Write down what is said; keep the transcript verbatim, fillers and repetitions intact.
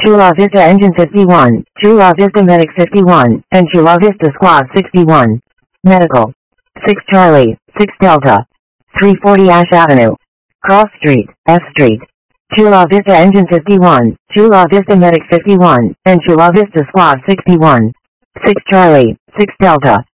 Chula Vista Engine fifty-one, Chula Vista Medic fifty-one, and Chula Vista Squad sixty-one. Medical. six Charlie, six Delta. three forty Ash Avenue. Cross Street, F Street. Chula Vista Engine fifty-one, Chula Vista Medic fifty-one, and Chula Vista Squad sixty-one. six Charlie, six Delta.